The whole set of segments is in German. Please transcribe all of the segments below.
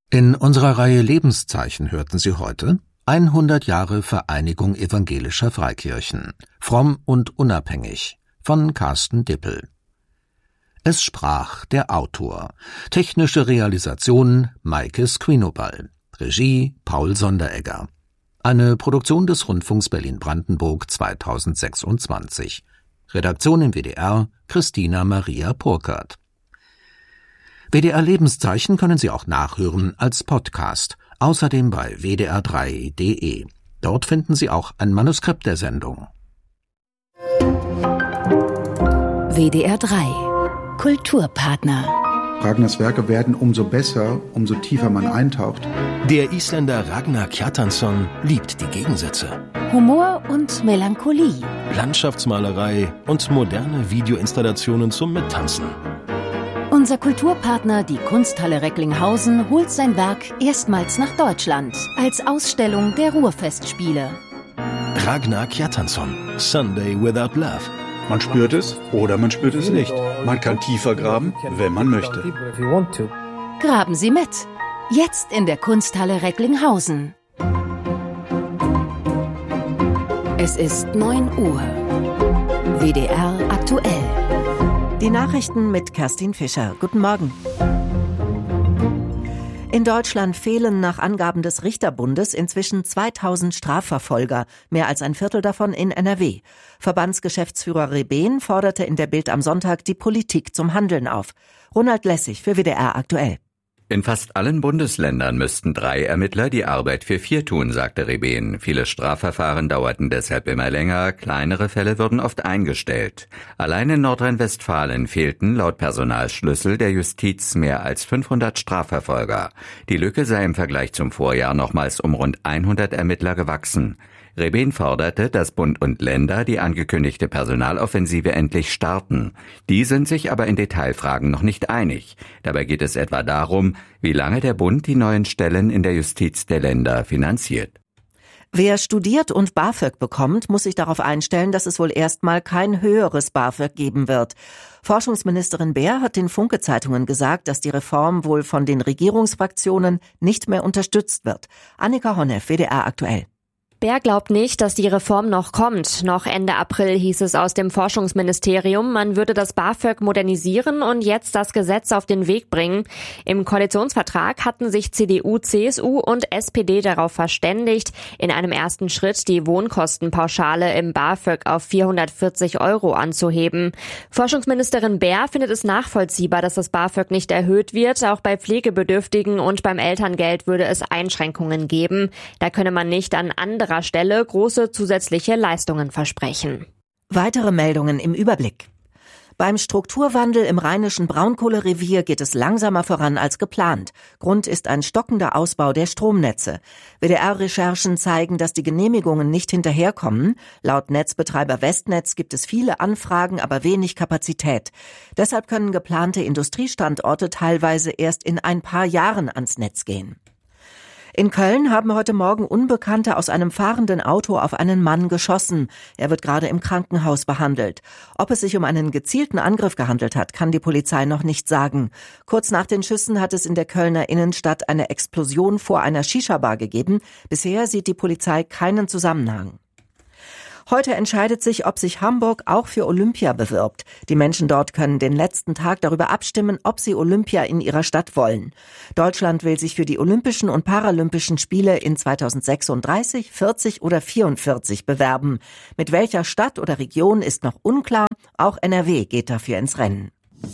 In unserer Reihe Lebenszeichen hörten Sie heute 100 Jahre Vereinigung evangelischer Freikirchen, fromm und unabhängig, von Carsten Dippel. Es sprach der Autor. Technische Realisation Maike Squinoball. Regie Paul Sonderegger. Eine Produktion des Rundfunks Berlin-Brandenburg 2026. Redaktion im WDR Christina Maria Purkert. WDR Lebenszeichen können Sie auch nachhören als Podcast, außerdem bei wdr3.de. Dort finden Sie auch ein Manuskript der Sendung. WDR 3 Kulturpartner. Ragnars Werke werden umso besser, umso tiefer man eintaucht. Der Isländer Ragnar Kjartansson liebt die Gegensätze. Humor und Melancholie. Landschaftsmalerei und moderne Videoinstallationen zum Mittanzen. Unser Kulturpartner, die Kunsthalle Recklinghausen, holt sein Werk erstmals nach Deutschland als Ausstellung der Ruhrfestspiele. Ragnar Kjartansson, Sunday Without Love. Man spürt es oder man spürt es nicht. Man kann tiefer graben, wenn man möchte. Graben Sie mit. Jetzt in der Kunsthalle Recklinghausen. Es ist 9 Uhr. WDR aktuell. Die Nachrichten mit Kerstin Fischer. Guten Morgen. In Deutschland fehlen nach Angaben des Richterbundes inzwischen 2000 Strafverfolger, mehr als ein Viertel davon in NRW. Verbandsgeschäftsführer Rebehn forderte in der Bild am Sonntag die Politik zum Handeln auf. Ronald Lessig für WDR aktuell. In fast allen Bundesländern müssten 3 Ermittler die Arbeit für 4 tun, sagte Rebehn. Viele Strafverfahren dauerten deshalb immer länger, kleinere Fälle wurden oft eingestellt. Allein in Nordrhein-Westfalen fehlten laut Personalschlüssel der Justiz mehr als 500 Strafverfolger. Die Lücke sei im Vergleich zum Vorjahr nochmals um rund 100 Ermittler gewachsen. Rebehn forderte, dass Bund und Länder die angekündigte Personaloffensive endlich starten. Die sind sich aber in Detailfragen noch nicht einig. Dabei geht es etwa darum, wie lange der Bund die neuen Stellen in der Justiz der Länder finanziert. Wer studiert und BAföG bekommt, muss sich darauf einstellen, dass es wohl erstmal kein höheres BAföG geben wird. Forschungsministerin Baer hat den Funke-Zeitungen gesagt, dass die Reform wohl von den Regierungsfraktionen nicht mehr unterstützt wird. Annika Honneff, WDR aktuell. Baer glaubt nicht, dass die Reform noch kommt. Noch Ende April hieß es aus dem Forschungsministerium, man würde das BAföG modernisieren und jetzt das Gesetz auf den Weg bringen. Im Koalitionsvertrag hatten sich CDU, CSU und SPD darauf verständigt, in einem ersten Schritt die Wohnkostenpauschale im BAföG auf 440 € anzuheben. Forschungsministerin Baer findet es nachvollziehbar, dass das BAföG nicht erhöht wird. Auch bei Pflegebedürftigen und beim Elterngeld würde es Einschränkungen geben. Da könne man nicht an anderer Stelle große zusätzliche Leistungen versprechen. Weitere Meldungen im Überblick. Beim Strukturwandel im rheinischen Braunkohlerevier geht es langsamer voran als geplant. Grund ist ein stockender Ausbau der Stromnetze. WDR-Recherchen zeigen, dass die Genehmigungen nicht hinterherkommen. Laut Netzbetreiber Westnetz gibt es viele Anfragen, aber wenig Kapazität. Deshalb können geplante Industriestandorte teilweise erst in ein paar Jahren ans Netz gehen. In Köln haben heute Morgen Unbekannte aus einem fahrenden Auto auf einen Mann geschossen. Er wird gerade im Krankenhaus behandelt. Ob es sich um einen gezielten Angriff gehandelt hat, kann die Polizei noch nicht sagen. Kurz nach den Schüssen hat es in der Kölner Innenstadt eine Explosion vor einer Shisha-Bar gegeben. Bisher sieht die Polizei keinen Zusammenhang. Heute entscheidet sich, ob sich Hamburg auch für Olympia bewirbt. Die Menschen dort können den letzten Tag darüber abstimmen, ob sie Olympia in ihrer Stadt wollen. Deutschland will sich für die Olympischen und Paralympischen Spiele in 2036, 40 oder 44 bewerben. Mit welcher Stadt oder Region ist noch unklar. Auch NRW geht dafür ins Rennen.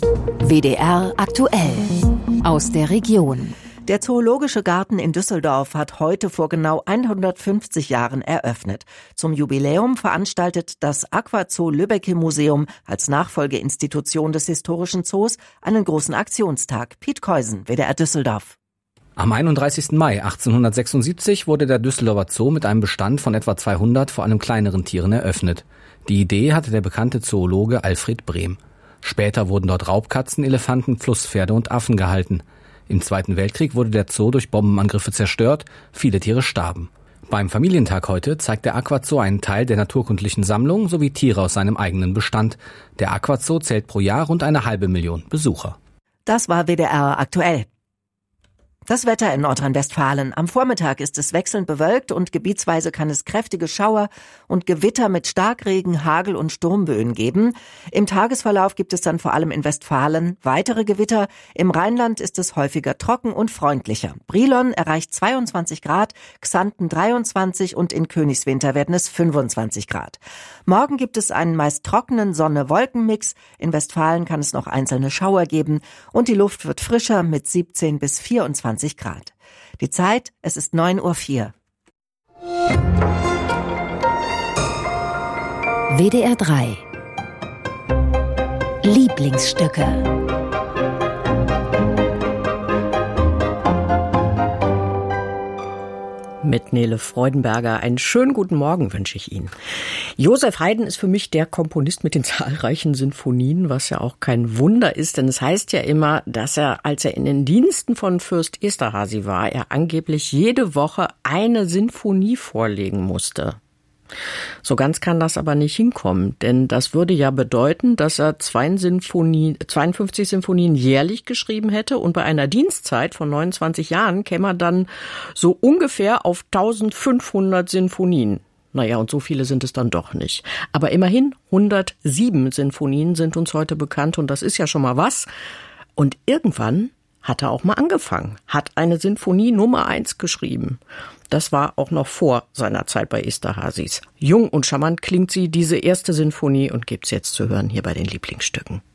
WDR aktuell. Aus der Region. Der Zoologische Garten in Düsseldorf hat heute vor genau 150 Jahren eröffnet. Zum Jubiläum veranstaltet das Aquazoo Lübbecke Museum als Nachfolgeinstitution des historischen Zoos einen großen Aktionstag. Piet Keusen, WDR Düsseldorf. Am 31. Mai 1876 wurde der Düsseldorfer Zoo mit einem Bestand von etwa 200 vor allem kleineren Tieren eröffnet. Die Idee hatte der bekannte Zoologe Alfred Brehm. Später wurden dort Raubkatzen, Elefanten, Flusspferde und Affen gehalten. Im Zweiten Weltkrieg wurde der Zoo durch Bombenangriffe zerstört, viele Tiere starben. Beim Familientag heute zeigt der Aquazoo einen Teil der naturkundlichen Sammlung sowie Tiere aus seinem eigenen Bestand. Der Aquazoo zählt pro Jahr rund 500.000 Besucher. Das war WDR aktuell. Das Wetter in Nordrhein-Westfalen. Am Vormittag ist es wechselnd bewölkt und gebietsweise kann es kräftige Schauer und Gewitter mit Starkregen, Hagel und Sturmböen geben. Im Tagesverlauf gibt es dann vor allem in Westfalen weitere Gewitter. Im Rheinland ist es häufiger trocken und freundlicher. Brilon erreicht 22 Grad, Xanten 23 und in Königswinter werden es 25 Grad. Morgen gibt es einen meist trockenen Sonne-Wolken-Mix. In Westfalen kann es noch einzelne Schauer geben und die Luft wird frischer mit 17 bis 24 Grad. Die Zeit, es ist 9:04 Uhr. WDR 3 Lieblingsstücke. Mit Nele Freudenberger einen schönen guten Morgen wünsche ich Ihnen. Josef Haydn ist für mich der Komponist mit den zahlreichen Sinfonien, was ja auch kein Wunder ist, denn es heißt ja immer, dass er, als er in den Diensten von Fürst Esterházy war, er angeblich jede Woche eine Sinfonie vorlegen musste. So ganz kann das aber nicht hinkommen, denn das würde ja bedeuten, dass er 52 Sinfonien jährlich geschrieben hätte und bei einer Dienstzeit von 29 Jahren käme er dann so ungefähr auf 1500 Sinfonien. Naja, und so viele sind es dann doch nicht. Aber immerhin 107 Sinfonien sind uns heute bekannt und das ist ja schon mal was. Und irgendwann hat er auch mal angefangen, hat eine Sinfonie Nummer 1 geschrieben. Das war auch noch vor seiner Zeit bei Esterházys. Jung und charmant klingt sie, diese erste Sinfonie, und gibt's jetzt zu hören hier bei den Lieblingsstücken.